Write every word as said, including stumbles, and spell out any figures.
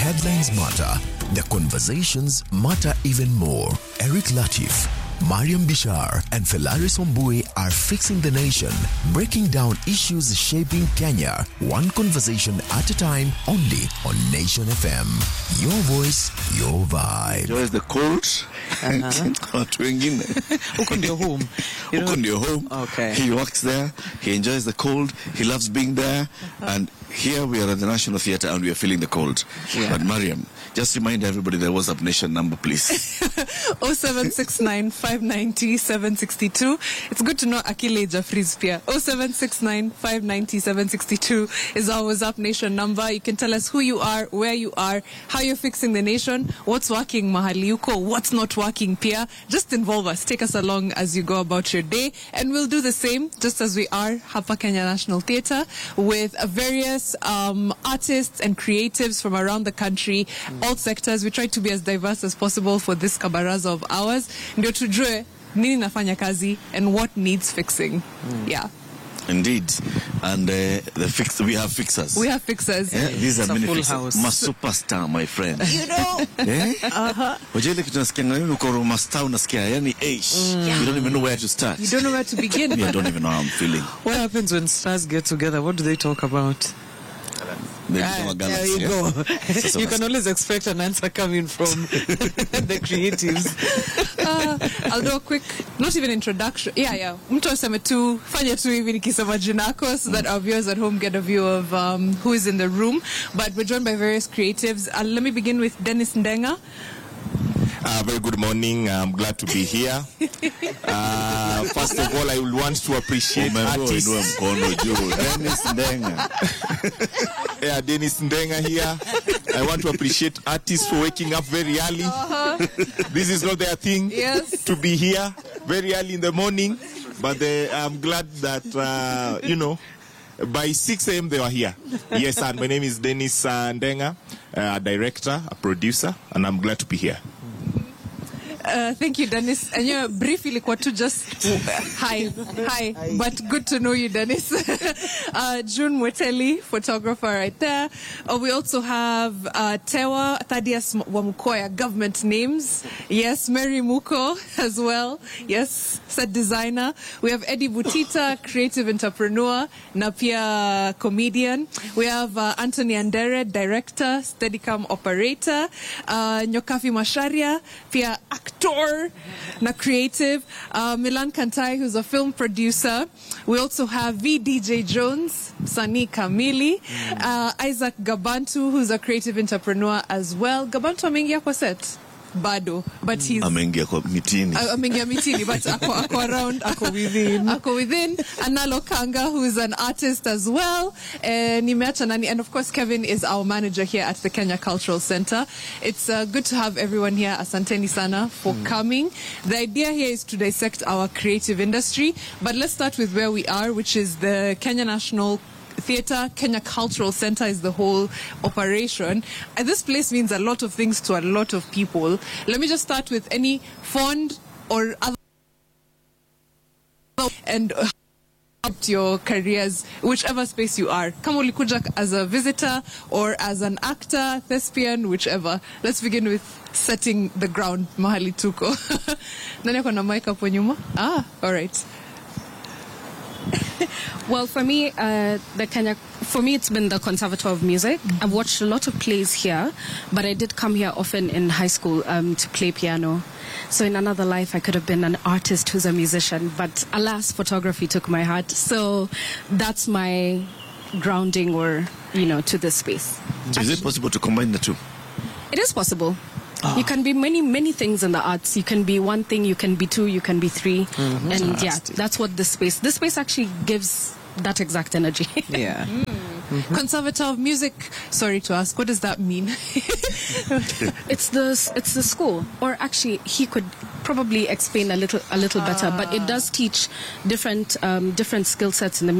headlines matter, the conversations matter even more. Eric Latif, Mariam Bishar, and Felaris Ombui are fixing the nation, breaking down issues shaping Kenya, one conversation at a time, only on Nation F M. Your voice, your vibe. Enjoys the cold. Watu wengine. Huko ndio home. Huko ndio home. Okay. He works there. He enjoys the cold. He loves being there. And here we are at the National Theatre and we are feeling the cold. Yeah. But Mariam, just remind everybody the WhatsApp Nation number, please. oh seven six nine, five nine zero, seven six two. It's good to know Akile Jafri's pia. oh seven six nine, five nine zero, seven six two is our WhatsApp Nation number. You can tell us who you are, where you are, how you're fixing the nation, what's working mahali uko, what's not working pia. Just involve us. Take us along as you go about your day. And we'll do the same, just as we are hapa Kenya National Theatre, with various um, artists and creatives from around the country, mm. all sectors. We try to be as diverse as possible for this kabaraza of ours. Ndio tujue nini nafanya kazi and what needs fixing. Mm. Yeah. Indeed. And uh, the fix, we have fixers. We have fixers. Yeah, these it's are many full fixers. house. My superstar, my friend. You know. Eh? Uh-huh. Wajele kitu nasikia ngani uko Roma star unasikia yani eish. You don't even know where to start. You don't know where to begin. I don't even know how I'm feeling. What happens when stars get together? What do they talk about? They Ah, become a there galaxy, you yeah? go. So You can always expect an answer coming from the creatives. Uh, I'll do a quick, not even introduction. Yeah, yeah. Mtu aseme tu, fanya tu hivi nikisema jinako, so that our viewers at home get a view of um, who is in the room. But we're joined by various creatives. Uh, let me begin with Dennis Ndenga. Uh, very good morning. I'm glad to be here. Uh, first of all, I will want to appreciate artists. Dennis Ndenga. Yeah, Dennis Ndenga here. I want to appreciate artists for waking up very early. Uh-huh. This is not their thing. Yes. To be here very early in the morning. But they, I'm glad that, uh, you know, by six a.m. they were here. Yes, and my name is Dennis uh, Ndenga, a director, a producer, and I'm glad to be here. Uh, thank you, Dennis. And you're briefly ilikuwa tu just uh, hi, hi, hi, but good to know you, Dennis. uh, June Mweteli, photographer, right there. Uh, we also have uh, Tewa Thaddeus Wamukoya, government names. Yes, Mary Muko as well. Yes, set designer. We have Eddie Butita, creative entrepreneur, na pia comedian. We have uh, Anthony Andere, director, Steadicam operator. Uh, Nyokafi Masharia, pia actor. Actor, na creative, uh, Milan Kantai, who's a film producer. We also have V D J Jones, Sani Kamili, mm. uh, Isaac Gabantu, who's a creative entrepreneur as well. Gabantu amengia kwa set bado, but he's amengia kwa mitini. Uh, amengia mitini, but ako, ako around, ako within, ako within. Analo Kanga, who is an artist as well. And Nimeacha Nani, and of course Kevin is our manager here at the Kenya Cultural Center. It's uh, good to have everyone here. Asanteni sana for mm. coming. The idea here is to dissect our creative industry, but let's start with where we are, which is the Kenya National Theatre. Kenya Cultural Center is the whole operation. And this place means a lot of things to a lot of people. Let me just start with any fond or other and helped your careers, whichever space you are. Kama ulikuja as a visitor or as an actor, thespian, whichever. Let's begin with setting the ground. Mahali tuko. Nani ako na mic hapo nyuma? Ah, all right. Well, for me, uh, the Kenya, for me, it's been the Conservatoire of Music. Mm-hmm. I've watched a lot of plays here, but I did come here often in high school um, to play piano. So in another life, I could have been an artist who's a musician, but alas, photography took my heart. So that's my grounding, or, you know, to this space. So is it possible to combine the two? It is possible. Oh. You can be many, many things in the arts. You can be one thing, you can be two, you can be three. Mm-hmm. And yeah, that's what this space, this space actually gives that exact energy. Yeah. Mm. Mm-hmm. Conservatoire of Music, sorry to ask, what does that mean? It's the, it's the school, or actually he could probably explain a little, a little better, but it does teach different, um, different skill sets in the music.